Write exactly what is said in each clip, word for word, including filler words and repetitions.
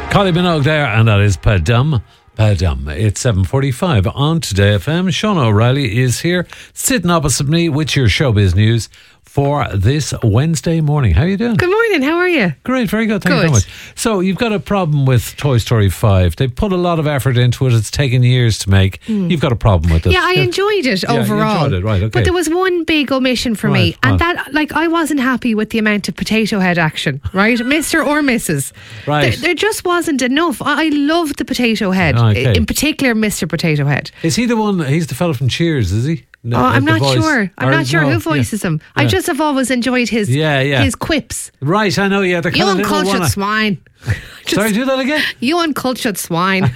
Kylie Minogue there, and that is Padum. Padum. It's seven forty-five on Today F M. Sean O'Reilly is here, sitting opposite me with your showbiz news for this Wednesday morning. How are you doing? Good morning, how are you? Great, very good. Thank good. you very much. So, you've got a problem with Toy Story five. They put a lot of effort into it. It's taken years to make. Mm. You've got a problem with it. Yeah, I enjoyed it yeah, overall. You enjoyed it, right, okay. But there was one big omission for right, me. And right. that, like, I wasn't happy with the amount of potato head action, right? Mister or Missus Right. There, there just wasn't enough. I, I loved the potato head. Okay. In particular, Mister Potato Head. Is he the one, he's the fellow from Cheers, is he? No, oh, I'm not voice. sure. I'm or not sure no, who voices yeah. him. I yeah. just have always enjoyed his yeah, yeah. his quips. Right, I know, yeah. You uncultured swine. Just, Sorry, do that again? You uncultured swine.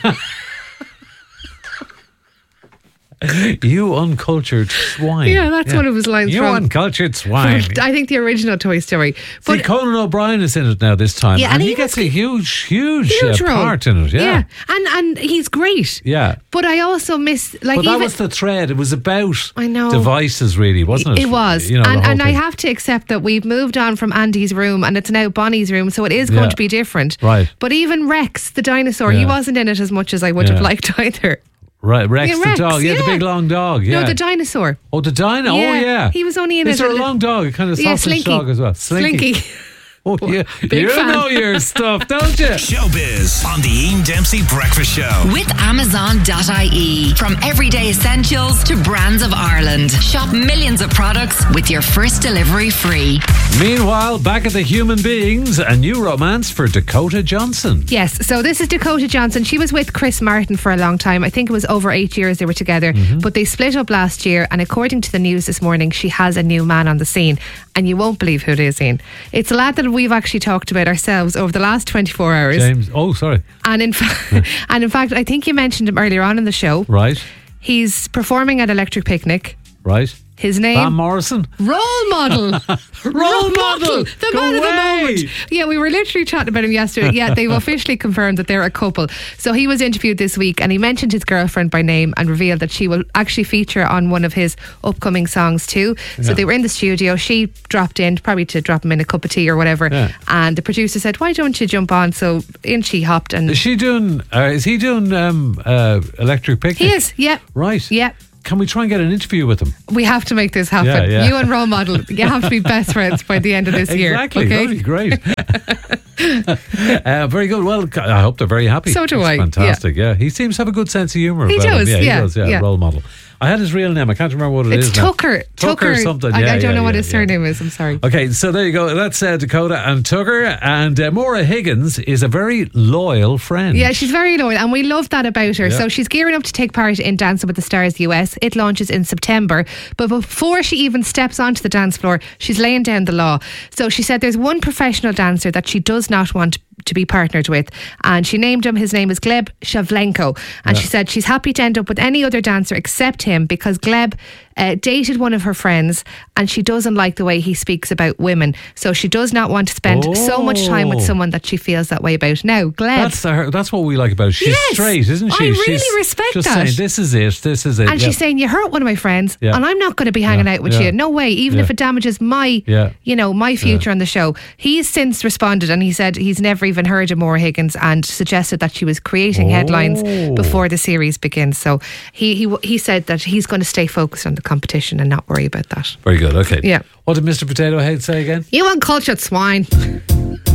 You uncultured swine. Yeah, that's yeah. one of his lines. You from, uncultured swine. From, I think the original Toy Story. But See, Conan O'Brien is in it now this time, yeah, and, and he, he gets a huge, huge, huge uh, part in it. Yeah, yeah. and and he's great. Yeah, but I also miss like. But that even, was the thread. It was about I know devices, really, wasn't it? It was, you know, and and thing. I have to accept that we've moved on from Andy's room, and it's now Bonnie's room, so it is going yeah. to be different. Right. But even Rex, the dinosaur, yeah. he wasn't in it as much as I would yeah. have liked either. Right, Rex, yeah, Rex the dog. Yeah, yeah, the big long dog. Yeah. No, the dinosaur. Oh, the dino. Yeah. Oh, yeah. He was only in Is it. Is there a long dog? A kind of yeah, sausage Slinky. dog as well. Slinky. Slinky. Oh, yeah. Big you fan. know your stuff, don't you? Showbiz on the Ian Dempsey Breakfast Show. With Amazon dot I E. From everyday essentials to brands of Ireland. Shop millions of products with your first delivery free. Meanwhile, back at the Human Beings, a new romance for Dakota Johnson. Yes, so this is Dakota Johnson. She was with Chris Martin for a long time. I think it was over eight years they were together. Mm-hmm. But they split up last year, and according to the news this morning, she has a new man on the scene. And you won't believe who it is, Ian. It's a lad that we've actually talked about ourselves over the last twenty-four hours. James, oh, sorry. And in, fa- and in fact, I think you mentioned him earlier on in the show. Right. He's performing at Electric Picnic. Right. His name? Van Morrison. Role model. Role, Role model. The Go man away. of the moment. Yeah, we were literally chatting about him yesterday. Yeah, they've officially confirmed that they're a couple. So he was interviewed this week, and he mentioned his girlfriend by name and revealed that she will actually feature on one of his upcoming songs too. So yeah. they were in the studio. She dropped in, probably to drop him in a cup of tea or whatever. Yeah. And the producer said, "Why don't you jump on?" So in she hopped. And is she doing? Uh, is he doing um, uh, Electric Picnic? He is. Yeah. Right. Yeah. Can we try and get an interview with him? We have to make this happen. Yeah, yeah. You and Role Model, you have to be best friends by the end of this exactly, year. Exactly, okay? that'd be great. uh, very good. Well, I hope they're very happy. So do It's I. fantastic. Yeah. yeah, he seems to have a good sense of humour. He about does. him. Yeah, yeah, he does. Yeah, yeah. Role model. I had his real name. I can't remember what it it's is. Tucker. Now. Tucker. Tucker something. I, Yeah, I don't yeah, know what yeah, his yeah. surname is. I'm sorry. Okay, so there you go. That's uh, Dakota and Tucker. And uh, Maura Higgins is a very loyal friend. Yeah, she's very loyal, and we love that about her. Yeah. So she's gearing up to take part in Dancing with the Stars U S. It launches in September. But before she even steps onto the dance floor, she's laying down the law. So she said there's one professional dancer that she does not want to be partnered with, and she named him. His name is Gleb Shavlenko, and yeah. she said she's happy to end up with any other dancer except him because Gleb uh, dated one of her friends, and she doesn't like the way he speaks about women, so she does not want to spend oh. so much time with someone that she feels that way about. Now Gleb, that's the, that's what we like about her. She's yes, straight, isn't she? I really she's respect just that. saying, this is it, this is it. And yeah. she's saying, you hurt one of my friends, yeah. and I'm not going to be hanging yeah. out with yeah. you. No way, even yeah. if it damages my, yeah. you know, my future yeah. on the show. He's since responded, and he said he's never even heard of Maura Higgins, and suggested that she was creating oh. headlines before the series begins. So he he he said that he's going to stay focused on the competition and not worry about that. Very good. Okay. Yeah. What did Mister Potato Head say again? You uncultured swine.